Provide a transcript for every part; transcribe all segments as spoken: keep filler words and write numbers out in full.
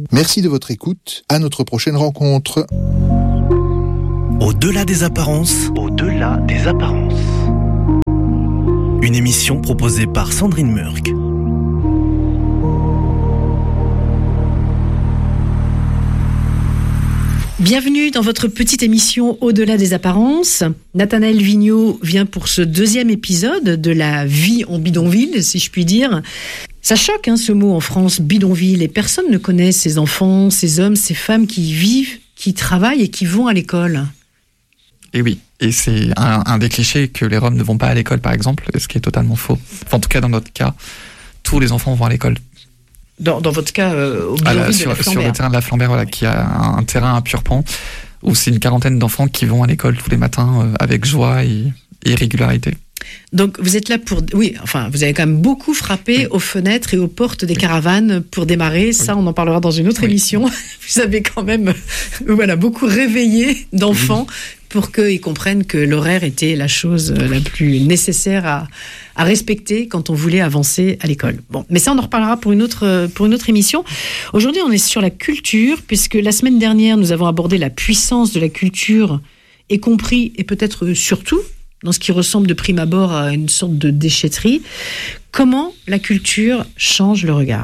Merci de votre écoute. À notre prochaine rencontre. Au-delà des apparences. Au-delà des apparences. Une émission proposée par Sandrine Murk. Bienvenue dans votre petite émission Au-delà des apparences. Nathanaël Vigneault vient pour ce deuxième épisode de la vie en bidonville, si je puis dire. Ça choque hein, ce mot en France, bidonville, et personne ne connaît ces enfants, ces hommes, ces femmes qui y vivent, qui travaillent et qui vont à l'école. Et oui, et c'est un, un des clichés que les Roms ne vont pas à l'école par exemple, ce qui est totalement faux. Enfin, en tout cas dans notre cas, tous les enfants vont à l'école. Dans, dans votre cas, euh, au bidonville la, de sur, la Flambert. Sur le terrain de la Flambert, voilà, qui a un, un terrain à Purpan, où c'est une quarantaine d'enfants qui vont à l'école tous les matins euh, avec joie et, et régularité. Donc vous êtes là pour... Oui, enfin, vous avez quand même beaucoup frappé oui. aux fenêtres et aux portes des oui. caravanes pour démarrer. Ça, oui. on en parlera dans une autre oui. émission. Vous avez quand même voilà, beaucoup réveillé d'enfants oui. pour qu'ils comprennent que l'horaire était la chose la plus nécessaire à, à respecter quand on voulait avancer à l'école. Bon, mais ça, on en reparlera pour une autre, pour une autre émission. Aujourd'hui, on est sur la culture, puisque la semaine dernière, nous avons abordé la puissance de la culture, y compris et peut-être surtout dans ce qui ressemble de prime abord à une sorte de déchetterie. Comment la culture change le regard ?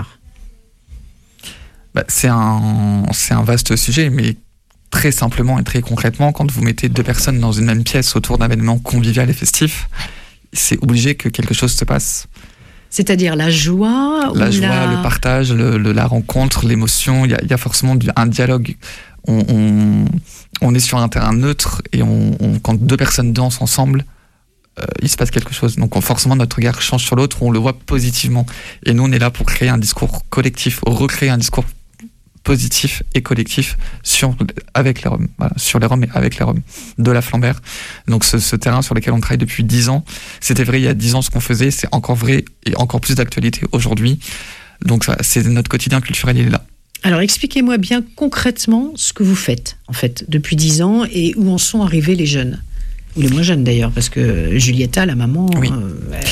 bah, c'est, un, c'est un vaste sujet, mais très simplement et très concrètement, quand vous mettez deux personnes dans une même pièce autour d'un événement convivial et festif, c'est obligé que quelque chose se passe. C'est-à-dire la joie La ou joie, la... le partage, le, le, la rencontre, l'émotion, il y, y a forcément un dialogue. On, on, on est sur un terrain neutre et on, on, quand deux personnes dansent ensemble, euh, il se passe quelque chose. Donc on, forcément notre regard change sur l'autre, on le voit positivement. Et nous on est là pour créer un discours collectif, recréer un discours positif et collectif sur, avec les Roms, voilà, sur les Roms et avec les Roms de la Flambert. Donc ce, ce terrain sur lequel on travaille depuis dix ans, c'était vrai il y a dix ans ce qu'on faisait, c'est encore vrai et encore plus d'actualité aujourd'hui. Donc ça, c'est notre quotidien culturel, il est là. Alors, expliquez-moi bien concrètement ce que vous faites, en fait, depuis dix ans et où en sont arrivés les jeunes. Ou les moins jeunes, d'ailleurs, parce que Julietta, la maman... Oui. Euh,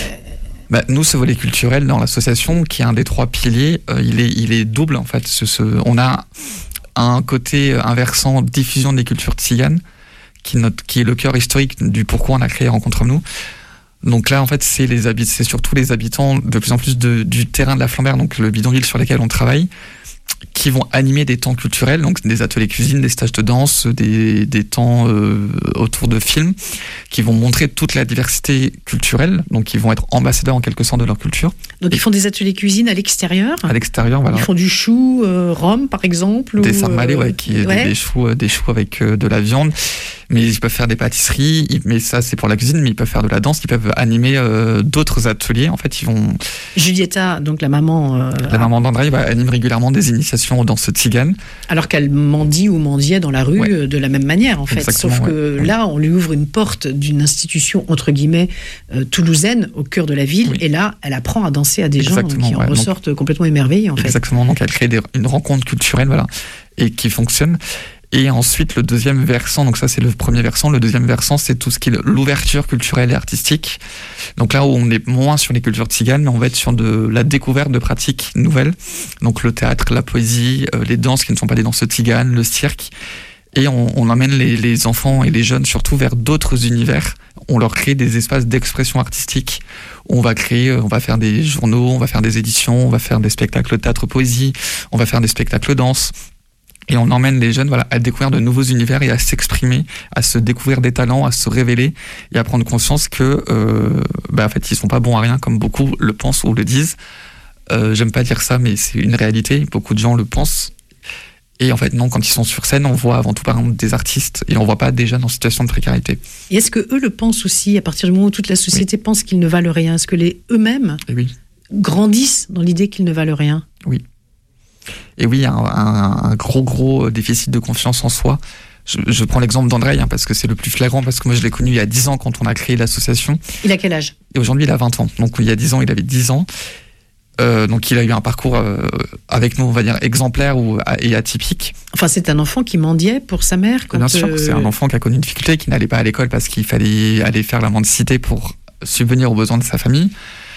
bah, nous, ce volet culturel dans l'association, qui est un des trois piliers, euh, il, est, il est double, en fait. Ce, ce, on a un côté, un versant diffusion des cultures tziganes, qui, notre, qui est le cœur historique du pourquoi on a créé Rencontre Nous. Donc là, en fait, c'est, les habit- c'est surtout les habitants de plus en plus de, du terrain de la Flambert, donc le bidonville sur lequel on travaille, qui vont animer des temps culturels, donc des ateliers cuisine, des stages de danse, des, des temps euh, autour de films, qui vont montrer toute la diversité culturelle, donc ils vont être ambassadeurs en quelque sorte de leur culture. Donc ils font des ateliers cuisine à l'extérieur ? À l'extérieur, voilà. Ils font du chou euh, rhum, par exemple ? Des ou, sarmalés, ouais, qui, ouais. Des, des, choux, des choux avec euh, de la viande. Mais ils peuvent faire des pâtisseries, mais ça c'est pour la cuisine, mais ils peuvent faire de la danse, ils peuvent animer euh, d'autres ateliers. En fait, ils vont... Julietta, donc la maman... Euh, la maman d'André, bah, anime régulièrement des initiations aux danses tziganes. Alors qu'elle mendie ou mendiait dans la rue ouais. de la même manière, en fait. Exactement, sauf que ouais. là, on lui ouvre une porte d'une institution, entre guillemets, euh, toulousaine, au cœur de la ville, oui. et là, elle apprend à danser à des Exactement, gens qui en ouais. ressortent donc, complètement émerveillés, en fait. Exactement, donc elle crée des, une rencontre culturelle, voilà, et qui fonctionne. Et ensuite, le deuxième versant, donc ça c'est le premier versant, le deuxième versant c'est tout ce qui est l'ouverture culturelle et artistique. Donc là où on est moins sur les cultures tziganes, mais on va être sur de la découverte de pratiques nouvelles. Donc le théâtre, la poésie, euh, les danses qui ne sont pas des danses tziganes, le cirque. Et on, on emmène les, les enfants et les jeunes surtout vers d'autres univers. On leur crée des espaces d'expression artistique. On va créer, on va faire des journaux, on va faire des éditions, on va faire des spectacles théâtre poésie, on va faire des spectacles danse. Et on emmène les jeunes voilà, à découvrir de nouveaux univers et à s'exprimer, à se découvrir des talents, à se révéler et à prendre conscience que, euh, bah, en fait, ils sont pas bons à rien comme beaucoup le pensent ou le disent. Euh, j'aime pas dire ça, mais c'est une réalité. Beaucoup de gens le pensent. Et en fait, non, quand ils sont sur scène, on voit avant tout, par exemple, des artistes et on voit pas des jeunes en situation de précarité. Et est-ce que eux le pensent aussi, à partir du moment où toute la société oui. pense qu'ils ne valent rien? Est-ce que les eux-mêmes oui. grandissent dans l'idée qu'ils ne valent rien? Oui. Et oui, il y a un, un, un gros, gros déficit de confiance en soi. Je, je prends l'exemple d'André, hein, parce que c'est le plus flagrant, parce que moi, je l'ai connu il y a dix ans quand on a créé l'association. Il a quel âge? Et aujourd'hui, il a vingt ans. Donc, il y a dix ans, il avait dix ans. Euh, donc, il a eu un parcours euh, avec nous, on va dire, exemplaire ou, et atypique. Enfin, c'est un enfant qui mendiait pour sa mère quand Bien sûr, euh... c'est un enfant qui a connu une difficulté, qui n'allait pas à l'école parce qu'il fallait aller faire la mendicité pour subvenir aux besoins de sa famille.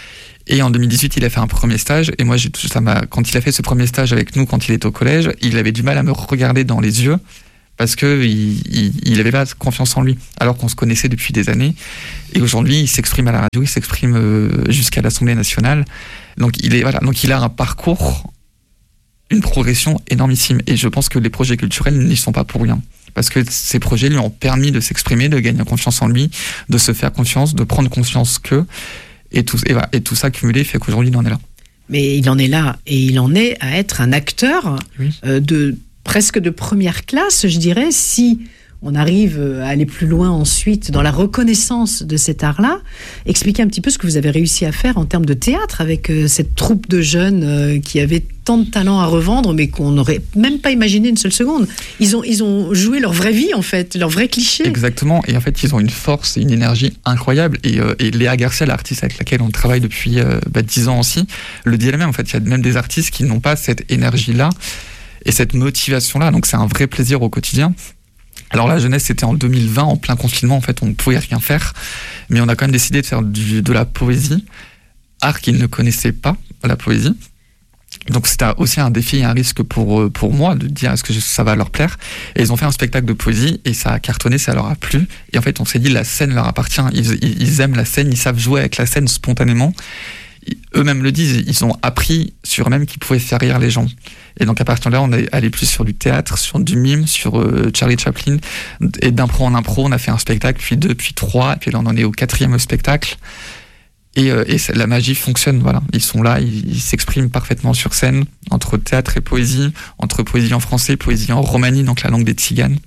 Et en deux mille dix-huit, il a fait un premier stage. Et moi, j'ai, ça m'a, quand il a fait ce premier stage avec nous, quand il était au collège, il avait du mal à me regarder dans les yeux parce que il, il, il avait pas confiance en lui, alors qu'on se connaissait depuis des années. Et aujourd'hui, il s'exprime à la radio, il s'exprime euh, jusqu'à l'Assemblée nationale. Donc, il est, voilà. Donc, il a un parcours, une progression énormissime. Et je pense que les projets culturels n'y sont pas pour rien. Parce que ces projets lui ont permis de s'exprimer, de gagner confiance en lui, de se faire confiance, de prendre conscience que, et tout, et voilà, et tout ça cumulé fait qu'aujourd'hui il en est là. Mais il en est là, et il en est à être un acteur oui. euh, de presque de première classe, je dirais, si on arrive à aller plus loin ensuite dans la reconnaissance de cet art-là. Expliquez un petit peu ce que vous avez réussi à faire en termes de théâtre avec euh, cette troupe de jeunes euh, qui avaient tant de talent à revendre, mais qu'on n'aurait même pas imaginé une seule seconde. Ils ont, ils ont joué leur vraie vie, en fait, leur vrai cliché. Exactement, et en fait, ils ont une force et une énergie incroyable. Et, euh, et Léa Garcia, l'artiste avec laquelle on travaille depuis euh, bah, dix ans aussi, le dit elle-même. En fait, il y a même des artistes qui n'ont pas cette énergie-là et cette motivation-là. Donc, c'est un vrai plaisir au quotidien. Alors la jeunesse, c'était en deux mille vingt, en plein confinement, en fait, on ne pouvait rien faire, mais on a quand même décidé de faire du, de la poésie, art qu'ils ne connaissaient pas, la poésie. Donc c'était aussi un défi et un risque pour, pour moi de dire est-ce que ça va leur plaire. Et ils ont fait un spectacle de poésie et ça a cartonné, ça leur a plu. Et en fait, on s'est dit la scène leur appartient, ils, ils aiment la scène, ils savent jouer avec la scène spontanément. Eux-mêmes le disent, ils ont appris sur eux-mêmes qu'ils pouvaient faire rire les gens. Et donc à partir de là, on est allé plus sur du théâtre, sur du mime, sur euh, Charlie Chaplin. Et d'impro en impro, on a fait un spectacle, puis deux, puis trois, et puis là on en est au quatrième spectacle. Et, euh, et la magie fonctionne, voilà. Ils sont là, ils, ils s'expriment parfaitement sur scène, entre théâtre et poésie, entre poésie en français, poésie en romani, donc la langue des tziganes.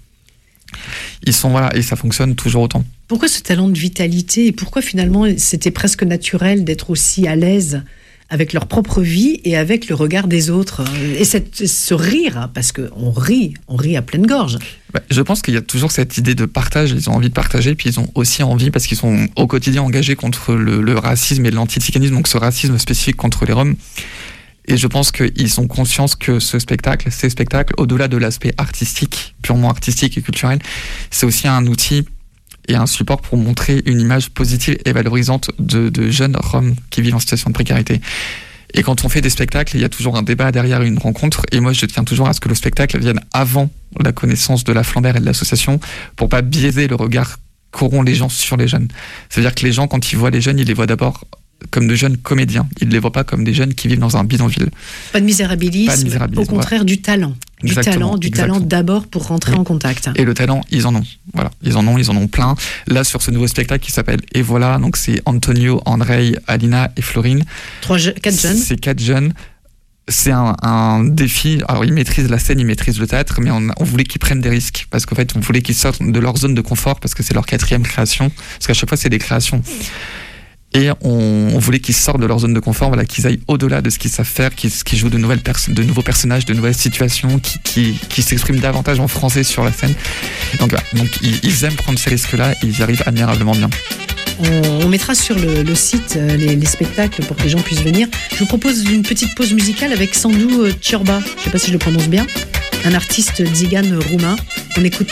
Ils sont, voilà, et ça fonctionne toujours autant. Pourquoi ce talent de vitalité et pourquoi finalement c'était presque naturel d'être aussi à l'aise avec leur propre vie et avec le regard des autres et cette, ce rire, parce qu'on rit, on rit à pleine gorge. Bah, je pense qu'il y a toujours cette idée de partage, ils ont envie de partager, puis ils ont aussi envie, parce qu'ils sont au quotidien engagés contre le, le racisme et l'antiziganisme, donc ce racisme spécifique contre les Roms. Et je pense qu'ils ont conscience que ce spectacle, ces spectacles, au-delà de l'aspect artistique, purement artistique et culturel, c'est aussi un outil et un support pour montrer une image positive et valorisante de, de jeunes Roms qui vivent en situation de précarité. Et quand on fait des spectacles, il y a toujours un débat derrière une rencontre. Et moi, je tiens toujours à ce que le spectacle vienne avant la connaissance de la Flambert et de l'association pour pas biaiser le regard qu'auront les gens sur les jeunes. C'est-à-dire que les gens, quand ils voient les jeunes, ils les voient d'abord comme de jeunes comédiens. Ils ne les voient pas comme des jeunes qui vivent dans un bidonville. Pas de misérabilisme, pas de misérabilisme, au contraire, ouais. du talent. Du exactement, talent, du exactement. talent d'abord pour rentrer oui. en contact. Et le talent, ils en ont. Voilà, ils en ont, ils en ont plein. Là, sur ce nouveau spectacle qui s'appelle Et voilà, donc c'est Antonio, Andrei, Alina et Florine. Trois, je- quatre jeunes. C'est quatre jeunes. C'est un, un défi. Alors, ils maîtrisent la scène, ils maîtrisent le théâtre, mais on, on voulait qu'ils prennent des risques. Parce qu'en fait, on voulait qu'ils sortent de leur zone de confort, parce que c'est leur quatrième création. Parce qu'à chaque fois, c'est des créations. Et on, on voulait qu'ils sortent de leur zone de confort, voilà, qu'ils aillent au-delà de ce qu'ils savent faire, qu'ils, qu'ils jouent de, nouvelles pers- de nouveaux personnages, de nouvelles situations, qui, qui, qui s'expriment davantage en français sur la scène. Donc, voilà, donc ils, ils aiment prendre ces risques-là et ils y arrivent admirablement bien. On, on mettra sur le, le site euh, les, les spectacles pour que les gens puissent venir. Je vous propose une petite pause musicale avec Sandu Ciorba, je ne sais pas si je le prononce bien, un artiste tzigane roumain. On écoute